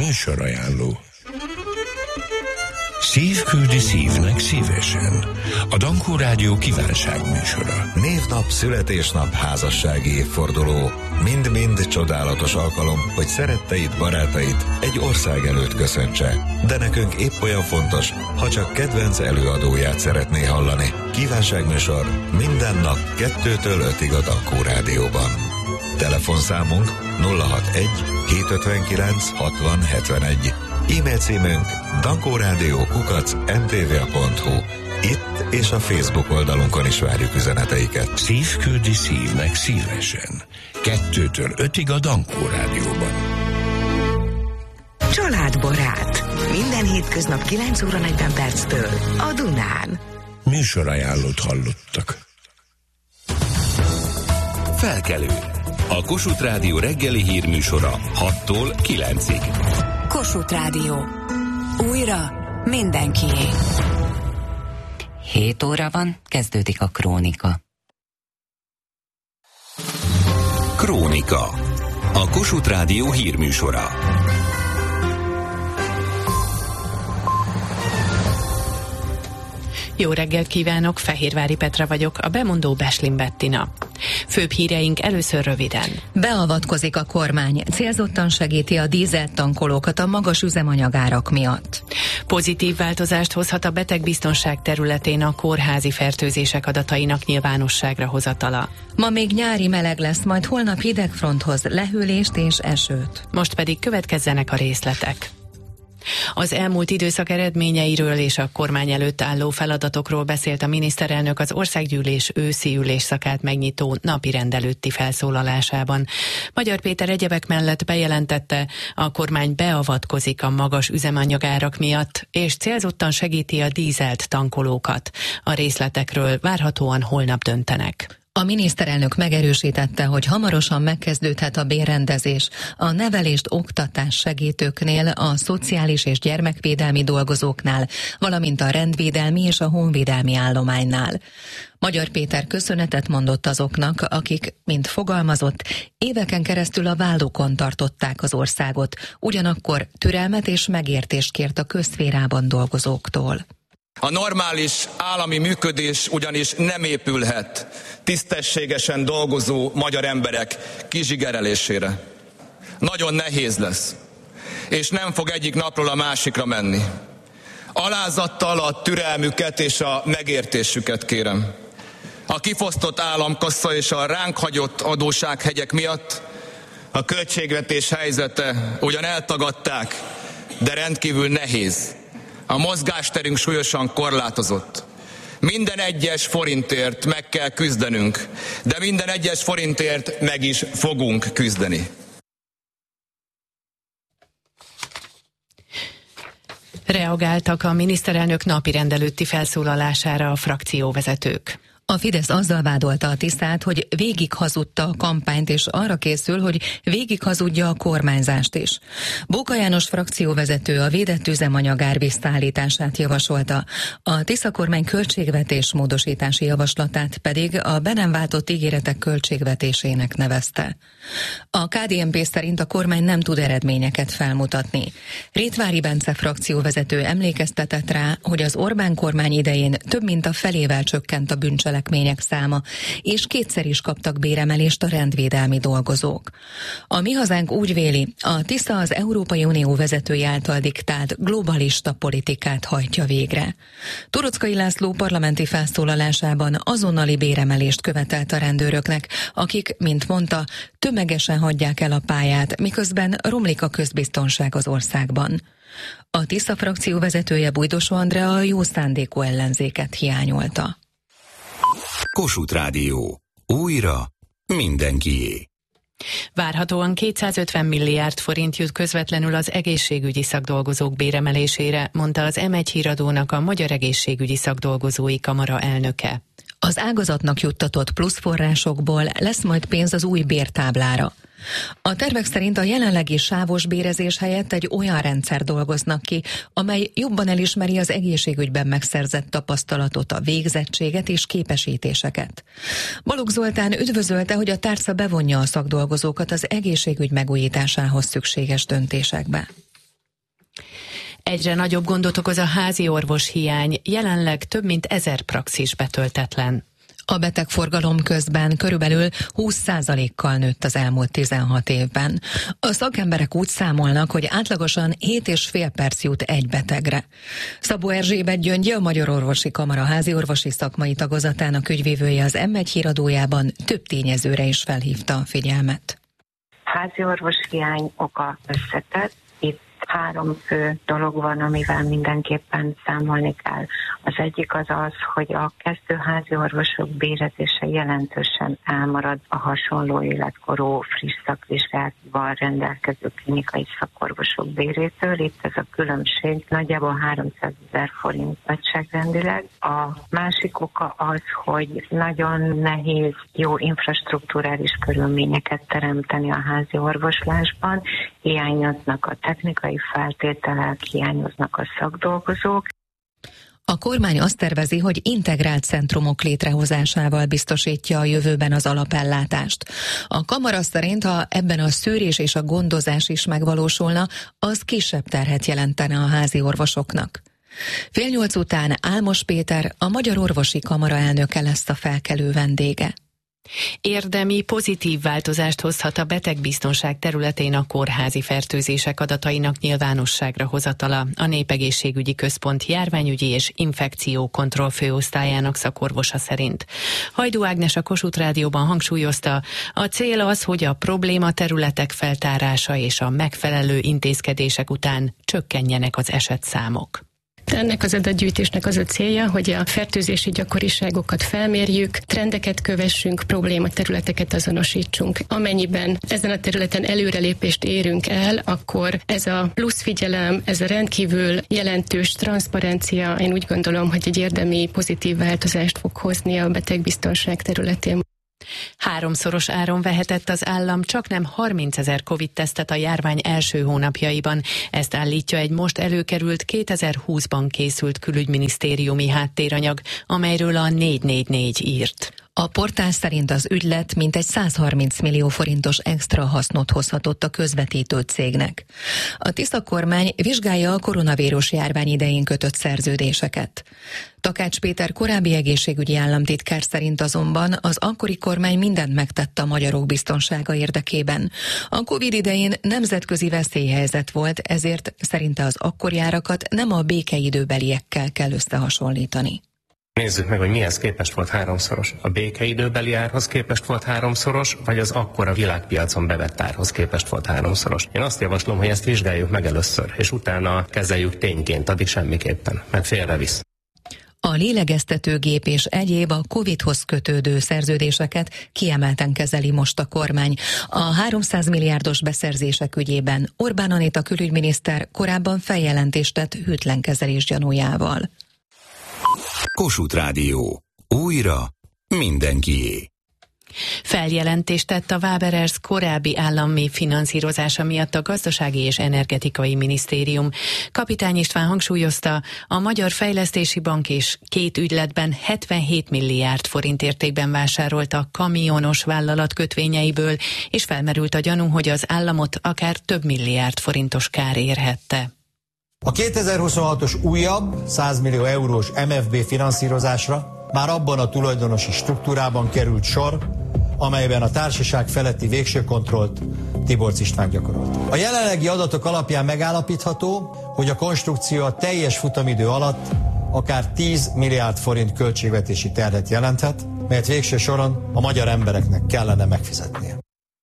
Műsorajánló. Szív küldi szívnek szívesen. A Dankó Rádió kívánságműsora. Névnap, születésnap, házassági évforduló. Mind-mind csodálatos alkalom, hogy szeretteid, barátaid egy ország előtt köszöntse. De nekünk épp olyan fontos, ha csak kedvenc előadóját szeretné hallani. Kívánságműsor minden nap 2-től 5-ig a Dankó Rádióban. Telefonszámunk 061 759 60 71. E-mail címünk dankoradio@mtva.hu. Itt és a Facebook oldalunkon is várjuk üzeneteiket. Szív küldi szívnek szívesen. 2-től 5-ig a Dankó Rádióban. Családbarát. Minden hétköznap 9 óra 40 perctől a Dunán. Műsorajánlót hallottak. Felkelő. A Kossuth Rádió reggeli hírműsora 6-tól 9-ig. Kossuth Rádió. Újra mindenkié. 7 óra van, kezdődik a Krónika. Krónika. A Kossuth Rádió hírműsora. Jó reggelt kívánok, Fehérvári Petra vagyok, a bemondó Beslin Bettina. Főbb híreink először röviden. Beavatkozik a kormány, célzottan segíti a dízeltankolókat a magas üzemanyagárak miatt. Pozitív változást hozhat a betegbiztonság területén a kórházi fertőzések adatainak nyilvánosságra hozatala. Ma még nyári meleg lesz, majd holnap hidegfronthoz lehűlést és esőt. Most pedig következzenek a részletek. Az elmúlt időszak eredményeiről és a kormány előtt álló feladatokról beszélt a miniszterelnök az Országgyűlés őszi ülésszakát megnyitó napirend előtti felszólalásában. Magyar Péter egyebek mellett bejelentette, a kormány beavatkozik a magas üzemanyagárak miatt, és célzottan segíti a dízelt tankolókat. A részletekről várhatóan holnap döntenek. A miniszterelnök megerősítette, hogy hamarosan megkezdődhet a bérrendezés a nevelést oktatás segítőknél, a szociális és gyermekvédelmi dolgozóknál, valamint a rendvédelmi és a honvédelmi állománynál. Magyar Péter köszönetet mondott azoknak, akik, mint fogalmazott, éveken keresztül a vállukon tartották az országot, ugyanakkor türelmet és megértést kért a közszférában dolgozóktól. A normális állami működés ugyanis nem épülhet tisztességesen dolgozó magyar emberek kizsigerelésére. Nagyon nehéz lesz, és nem fog egyik napról a másikra menni. Alázattal a türelmüket és a megértésüket kérem. A kifosztott államkassa és a ránk hagyott adóssághegyek miatt a költségvetés helyzete ugyan eltagadták, de rendkívül nehéz. A mozgásterünk súlyosan korlátozott. Minden egyes forintért meg kell küzdenünk, de minden egyes forintért meg is fogunk küzdeni. Reagáltak a miniszterelnök napirend előtti felszólalására a frakcióvezetők. A Fidesz azzal vádolta a Tiszát, hogy végighazudta a kampányt, és arra készül, hogy végighazudja a kormányzást is. Bóka János frakcióvezető a védett üzemanyagár visszaállítását javasolta, a Tisza kormány költségvetés módosítási javaslatát pedig a be nem váltott ígéretek költségvetésének nevezte. A KDNP szerint a kormány nem tud eredményeket felmutatni. Rétvári Bence frakcióvezető emlékeztetett rá, hogy az Orbán kormány idején több mint a felével csökkent a bűncselekmények száma, és kétszer is kaptak béremelést a rendvédelmi dolgozók. A Mi Hazánk úgy véli, a Tisza az Európai Unió vezetői által diktált globalista politikát hajtja végre. Toroczkai László parlamenti felszólalásában azonnali béremelést követelt a rendőröknek, akik, mint mondta, tömegesen hagyják el a pályát, miközben romlik a közbiztonság az országban. A Tisza frakció vezetője Bújdosó Andrea a jó szándékú ellenzéket hiányolta. Kossuth Rádió. Újra mindenkié. Várhatóan 250 milliárd forint jut közvetlenül az egészségügyi szakdolgozók béremelésére, mondta az M1 híradónak a Magyar Egészségügyi Szakdolgozói Kamara elnöke. Az ágazatnak juttatott plusz forrásokból lesz majd pénz az új bértáblára. A tervek szerint a jelenlegi sávos bérezés helyett egy olyan rendszer dolgoznak ki, amely jobban elismeri az egészségügyben megszerzett tapasztalatot, a végzettséget és képesítéseket. Balogh Zoltán üdvözölte, hogy a tárca bevonja a szakdolgozókat az egészségügy megújításához szükséges döntésekbe. Egyre nagyobb gondot okoz a házi orvos hiány, jelenleg több mint 1000 praxis betöltetlen. A betegforgalom közben körülbelül 20%-kal nőtt az elmúlt 16 évben. A szakemberek úgy számolnak, hogy átlagosan 7,5 perc jut egy betegre. Szabó Erzsébet Gyöngyi, a Magyar Orvosi Kamara háziorvosi szakmai tagozatának ügyvívője az M1 híradójában több tényezőre is felhívta a figyelmet. Háziorvos hiány oka összetett. Itt 3 fő dolog van, amivel mindenképpen számolni kell. Az egyik az az, hogy a kezdőházi orvosok bérezése jelentősen elmarad a hasonló életkorú friss szakvizsgálattal rendelkező klinikai szakorvosok bérétől. Itt ez a különbség nagyjából 300 000 forint nagyságrendileg. A másik oka az, hogy nagyon nehéz jó infrastrukturális körülményeket teremteni a házi orvoslásban, hiányoznak a technikai feltételek, hiányoznak a szakdolgozók. A kormány azt tervezi, hogy integrált centrumok létrehozásával biztosítja a jövőben az alapellátást. A kamara szerint, ha ebben a szűrés és a gondozás is megvalósulna, az kisebb terhet jelentene a házi orvosoknak. 7:30 után Álmos Péter, a Magyar Orvosi Kamara elnöke lesz a felkelő vendége. Érdemi, pozitív változást hozhat a betegbiztonság területén a kórházi fertőzések adatainak nyilvánosságra hozatala. A Népegészségügyi Központ járványügyi és infekciókontroll főosztályának szakorvosa szerint. Hajdú Ágnes a Kossuth Rádióban hangsúlyozta, a cél az, hogy a probléma területek feltárása és a megfelelő intézkedések után csökkenjenek az esetszámok. Ennek az adatgyűjtésnek az a célja, hogy a fertőzési gyakoriságokat felmérjük, trendeket kövessünk, problématerületeket azonosítsunk. Amennyiben ezen a területen előrelépést érünk el, akkor ez a plusz figyelem, ez a rendkívül jelentős transzparencia, én úgy gondolom, hogy egy érdemi pozitív változást fog hozni a betegbiztonság területén. 3-szoros áron vehetett az állam csaknem 30 000 Covid-tesztet a járvány első hónapjaiban. Ezt állítja egy most előkerült 2020-ban készült külügyminisztériumi háttéranyag, amelyről a 444 írt. A portál szerint az ügylet mintegy 130 millió forintos extra hasznot hozhatott a közvetítő cégnek. A Tisza kormány vizsgálja a koronavírus járvány idején kötött szerződéseket. Takács Péter korábbi egészségügyi államtitkár szerint azonban az akkori kormány mindent megtett a magyarok biztonsága érdekében. A Covid idején nemzetközi veszélyhelyzet volt, ezért szerinte az akkori árakat nem a békeidőbeliekkel kell összehasonlítani. Nézzük meg, hogy mihez képest volt 3-szoros. A békeidőbeli árhoz képest volt 3-szoros, vagy az akkora világpiacon bevett árhoz képest volt 3-szoros. Én azt javaslom, hogy ezt vizsgáljuk meg először, és utána kezeljük tényként, addig semmiképpen, mert félrevisz. A lélegeztetőgép és egyéb a Covid-hoz kötődő szerződéseket kiemelten kezeli most a kormány. A 300 milliárdos beszerzések ügyében Orbán Anita külügyminiszter korábban feljelentést tett hűtlen kezelés gyanújával. Kossuth Rádió. Újra mindenkié. Feljelentést tett a Waberers korábbi állami finanszírozása miatt a Gazdasági és Energetikai Minisztérium. Kapitány István hangsúlyozta, a Magyar Fejlesztési Bank és 2 ügyletben 77 milliárd forint értékben vásárolta kamionos vállalat kötvényeiből, és felmerült a gyanú, hogy az államot akár több milliárd forintos kár érhette. A 2026-os újabb 100 millió eurós MFB finanszírozásra már abban a tulajdonosi struktúrában került sor, amelyben a társaság feletti végső kontrollt Tiborcs István gyakorolt. A jelenlegi adatok alapján megállapítható, hogy a konstrukció a teljes futamidő alatt akár 10 milliárd forint költségvetési terhet jelenthet, melyet végső soron a magyar embereknek kellene megfizetnie.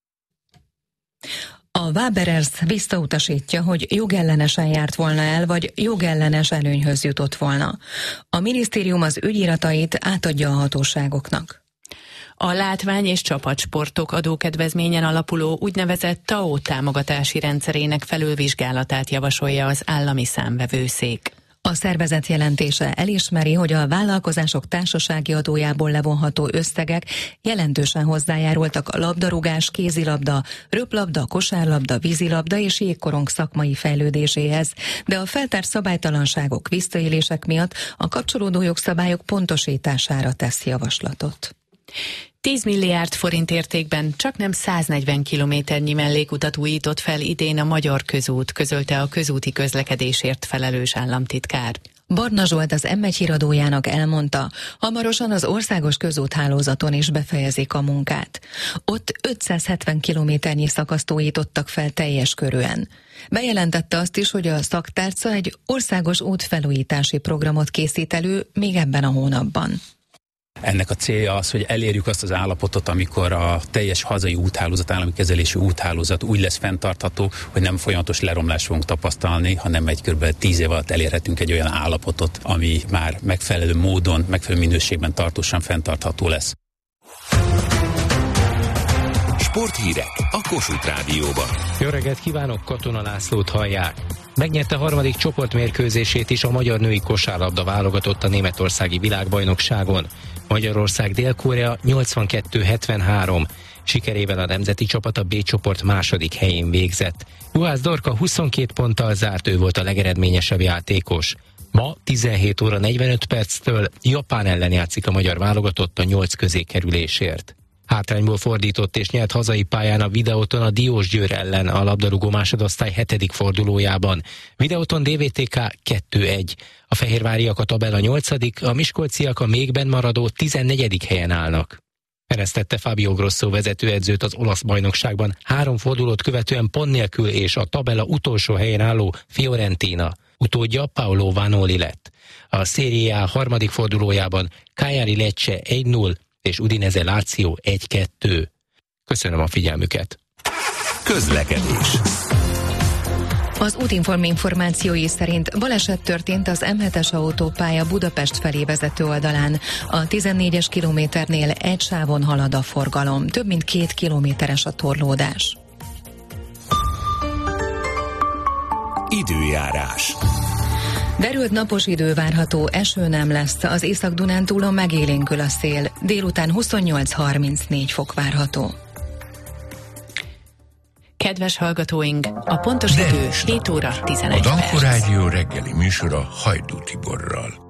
A Waberers visszautasítja, hogy jogellenesen járt volna el, vagy jogellenes előnyhöz jutott volna. A minisztérium az ügyiratait átadja a hatóságoknak. A látvány- és csapatsportok adókedvezményen alapuló úgynevezett TAO támogatási rendszerének felülvizsgálatát javasolja az állami számvevőszék. A szervezet jelentése elismeri, hogy a vállalkozások társasági adójából levonható összegek jelentősen hozzájárultak a labdarúgás, kézilabda, röplabda, kosárlabda, vízilabda és jégkorong szakmai fejlődéséhez, de a feltárt szabálytalanságok, visszaélések miatt a kapcsolódó jogszabályok pontosítására tesz javaslatot. 10 milliárd forint értékben csaknem 140 kilométernyi mellékutat újított fel idén a Magyar Közút, közölte a közúti közlekedésért felelős államtitkár. Barna Zsolt, az M1 híradójának elmondta, hamarosan az országos közúthálózaton is befejezik a munkát. Ott 570 kilométernyi szakaszt újítottak fel teljes körűen. Bejelentette azt is, hogy a szaktárca egy országos útfelújítási programot készít elő még ebben a hónapban. Ennek a célja az, hogy elérjük azt az állapotot, amikor a teljes hazai úthálózat, állami kezelésű úthálózat úgy lesz fenntartható, hogy nem folyamatos leromlást fogunk tapasztalni, hanem egy kb. 10 év alatt elérhetünk egy olyan állapotot, ami már megfelelő módon, megfelelő minőségben tartósan fenntartható lesz. Sporthírek a Kossuth Rádióban. Jó reggelt kívánok, Katona Lászlót hallják. Megnyerte harmadik csoportmérkőzését is a magyar női kosárlabda válogatott a németországi világbajnokságon. Magyarország Dél-Korea 82-73. Sikerével a nemzeti csapat a B csoport második helyén végzett. Juhász Dorka 22 ponttal zárt, ő volt a legeredményesebb játékos. Ma 17 óra 45 perctől Japán ellen játszik a magyar válogatott a 8 közé kerülésért. Hátrányból fordított és nyert hazai pályán a Videoton a Diósgyőr ellen a labdarúgó másodosztály 7. fordulójában. Videoton DVTK 2-1. A fehérváriak a tabella 8., a miskolciak a mégben maradó 14. helyen állnak. Eresztette Fabio Grosso vezetőedzőt az olasz bajnokságban 3 fordulót követően pont nélkül és a tabella utolsó helyen álló Fiorentina. Utódja Paolo Vanoli lett. A Serie A 3. fordulójában Cagliari Lecce 1-0 és Udinese Lazio 1-2. Köszönöm a figyelmüket. Közlekedés. Az Útinform információi szerint baleset történt az M7-es autópálya Budapest felé vezető oldalán. A 14-es kilométernél egy sávon halad a forgalom. Több mint 2 kilométeres a torlódás. Időjárás. Derült napos idő várható, eső nem lesz, az Észak-Dunántúlon megélénkül a szél, délután 28-34 fok várható. Kedves hallgatóink, a pontos idő 7 óra 11 perc. A Danko Rádió reggeli műsora Hajdú Tiborral.